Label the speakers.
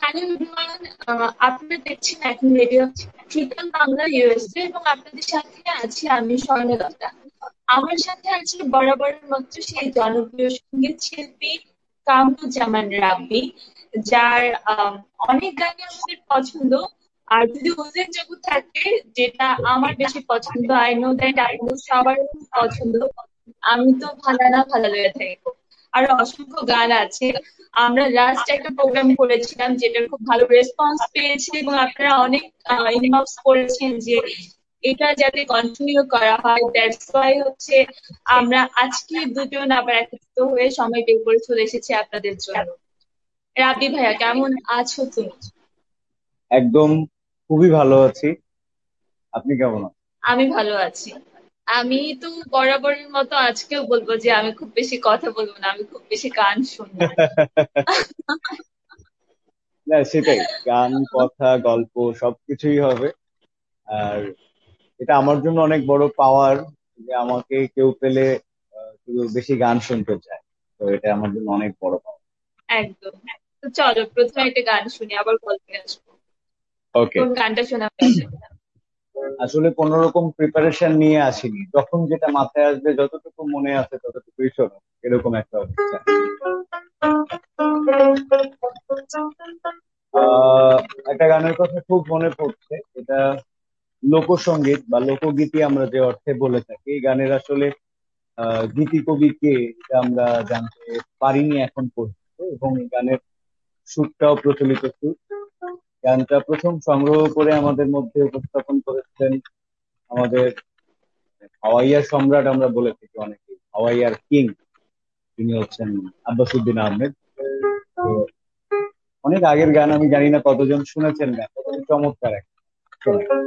Speaker 1: Hello everyone, আপনারা দেখছেন এখন রেডিও ট্রিপল বাংলা ইউএসএ এবং আপনাদের সাথে আছি আমি স্বর্ণলতা। আমার সাথে আছে বরাবরের মতো সেই জনপ্রিয় সঙ্গীত শিল্পী কামরুজ্জামান রাব্বি, যার অনেক গানই আমাদের পছন্দ। আর যদি উল্লেখযোগ্য থাকে, যেটা আমার বেশি পছন্দ, আই নো দ্যাট আপনাদের সবার খুব পছন্দ, আমি তো ভালো না ভালো লেগে থাকবো। আর অসংখ্য গান আছে। আমরা লাস্ট একটা প্রোগ্রাম করেছিলাম যেটার খুব ভালো রেসপন্স পেয়েছে এবং আপনারা অনেক ইনবক্স করেছেন যে এটা যাতে কন্টিনিউ করা হয়। দ্যাটস ওয়াই হচ্ছে আমরা আজকে দুজন আবার একত্রিত হয়ে সময় বের করে চলে এসেছি আপনাদের জন্য। রাবি ভাইয়া, কেমন আছো তুমি?
Speaker 2: একদম খুবই ভালো আছি। আপনি কেমন আছেন?
Speaker 1: আমি ভালো আছি। আমি তো বরাবরের মতো আজকেও বলবো যে আমি খুব বেশি কথা বলবো না, আমি খুব বেশি গান শুনি।
Speaker 2: না, সেটাই, গান, কথা, গল্প সবকিছুই হবে। আর এটা আমার জন্য অনেক বড় পাওয়ার যে আমাকে কেউ পেলে শুধু বেশি গান শুনতে চায়। তো এটা আমার জন্য অনেক বড় পাওয়ার।
Speaker 1: একদম। তো চলো প্রথমে একটা গান শুনি, আবার গল্পে আসবো।
Speaker 2: ওকে।
Speaker 1: কোন গানটা শোনাবে আপনি?
Speaker 2: আসলে কোন রকম প্রিপারেশন নিয়ে আসিনি, যখন যেটা মাথায় আসবে, যতটুকু মনে আছে ততটুকুই শোনো, এরকম একটা অবস্থা। আহ একটা গানের কথা খুব মনে পড়ছে। এটা লোকসঙ্গীত বা লোকগীতি আমরা যে অর্থে বলে থাকি, এই গানের আসলে গীতি কবি কে এটা আমরা জানতে পারিনি এখন পর্যন্ত, এবং এই গানের সুরটাও প্রচলিত সুর। গানটা প্রথম সংগ্রহ করে আমাদের মধ্যে উপস্থাপন করেছেন আমাদের হাওয়াইয়ার সম্রাট, আমরা বলে থাকি অনেকে হাওয়াইয়ার কিং, তিনি হচ্ছেন আব্বাসুদ্দিন আহমেদ। তো অনেক আগের গান, আমি জানি না কতজন শুনেছেন গান, চমৎকার একটা।